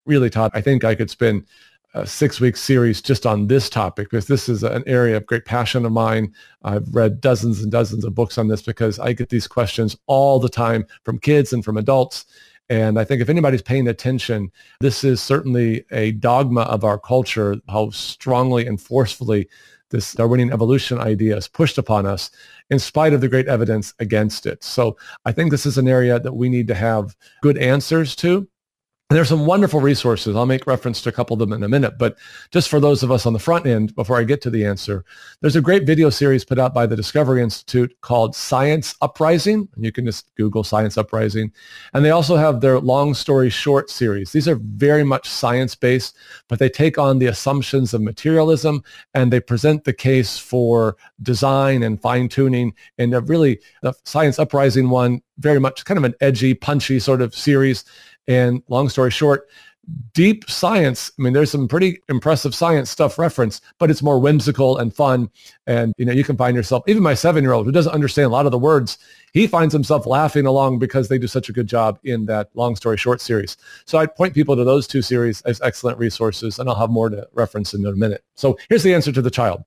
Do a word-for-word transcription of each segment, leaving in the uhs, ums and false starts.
really, Todd, I think I could spend a six-week series just on this topic, because this is an area of great passion of mine. I've read dozens and dozens of books on this because I get these questions all the time from kids and from adults. And I think if anybody's paying attention, this is certainly a dogma of our culture, how strongly and forcefully this Darwinian evolution idea is pushed upon us in spite of the great evidence against it. So I think this is an area that we need to have good answers to. And there's some wonderful resources. I'll make reference to a couple of them in a minute, but just for those of us on the front end, before I get to the answer, there's a great video series put out by the Discovery Institute called Science Uprising. You can just Google Science Uprising. And they also have their long story short series. These are very much science-based, but they take on the assumptions of materialism and they present the case for design and fine-tuning. And really, the Science Uprising one, very much kind of an edgy, punchy sort of series. And long story short, deep science. I mean, there's some pretty impressive science stuff referenced, but it's more whimsical and fun. And, you know, you can find yourself, even my seven-year-old who doesn't understand a lot of the words, he finds himself laughing along because they do such a good job in that long story short series. So I'd point people to those two series as excellent resources, and I'll have more to reference in a minute. So here's the answer to the child.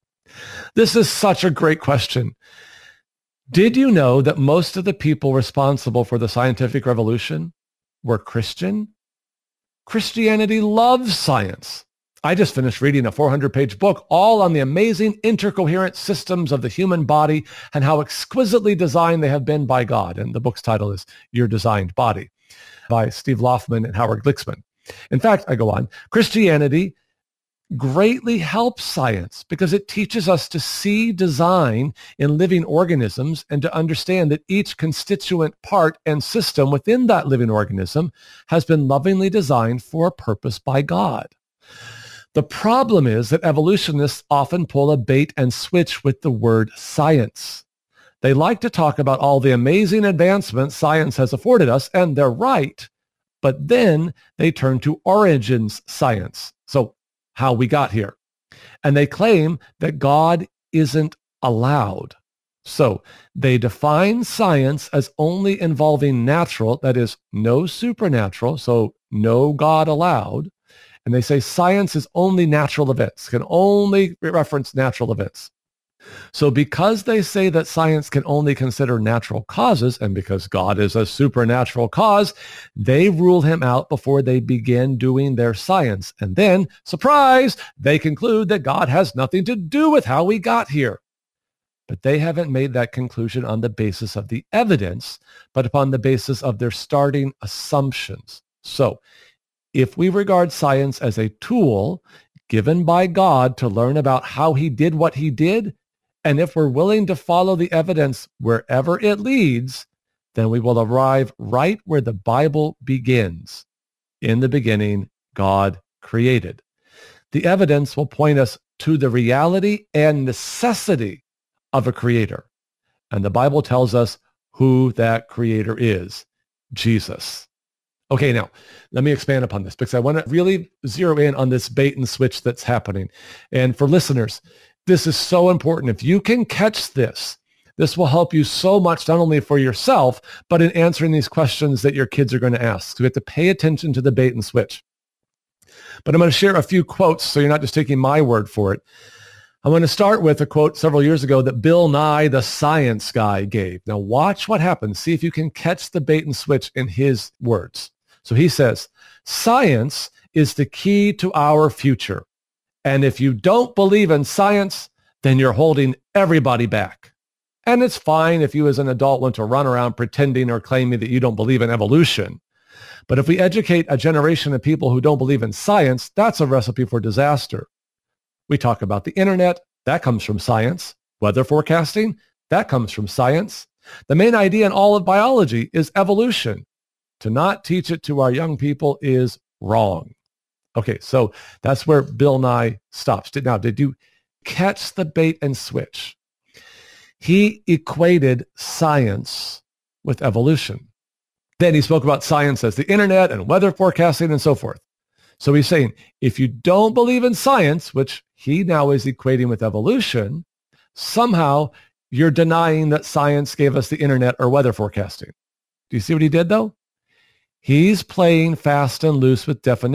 This is such a great question. Did you know that most of the people responsible for the scientific revolution were Christian? Christianity loves science. I just finished reading a four hundred page book all on the amazing intercoherent systems of the human body and how exquisitely designed they have been by God. And the book's title is Your Designed Body by Steve Loffman and Howard Glicksman. In fact, I go on, Christianity greatly helps science because it teaches us to see design in living organisms and to understand that each constituent part and system within that living organism has been lovingly designed for a purpose by God. The problem is that evolutionists often pull a bait and switch with the word science. They like to talk about all the amazing advancements science has afforded us, and they're right, but then they turn to origins science. So how we got here. And they claim that God isn't allowed. So they define science as only involving natural, that is, no supernatural, so no God allowed. And they say science is only natural events, can only reference natural events. So because they say that science can only consider natural causes, and because God is a supernatural cause, they rule him out before they begin doing their science. And then, surprise, they conclude that God has nothing to do with how we got here. But they haven't made that conclusion on the basis of the evidence, but upon the basis of their starting assumptions. So if we regard science as a tool given by God to learn about how he did what he did, and if we're willing to follow the evidence wherever it leads, then we will arrive right where the Bible begins. In the beginning, God created. The evidence will point us to the reality and necessity of a creator. And the Bible tells us who that creator is, Jesus. Okay, now, let me expand upon this because I want to really zero in on this bait and switch that's happening. And for listeners, this is so important. If you can catch this, this will help you so much, not only for yourself, but in answering these questions that your kids are going to ask. So we have to pay attention to the bait and switch. But I'm going to share a few quotes so you're not just taking my word for it. I'm going to start with a quote several years ago that Bill Nye, the science guy, gave. Now watch what happens. See if you can catch the bait and switch in his words. So he says, science is the key to our future. And if you don't believe in science, then you're holding everybody back. And it's fine if you as an adult want to run around pretending or claiming that you don't believe in evolution. But if we educate a generation of people who don't believe in science, that's a recipe for disaster. We talk about the internet. That comes from science. Weather forecasting. That comes from science. The main idea in all of biology is evolution. To not teach it to our young people is wrong. Okay, so that's where Bill Nye stops. Now, did you catch the bait and switch? He equated science with evolution. Then he spoke about science as the internet and weather forecasting and so forth. So he's saying, if you don't believe in science, which he now is equating with evolution, somehow you're denying that science gave us the internet or weather forecasting. Do you see what he did, though? He's playing fast and loose with definition.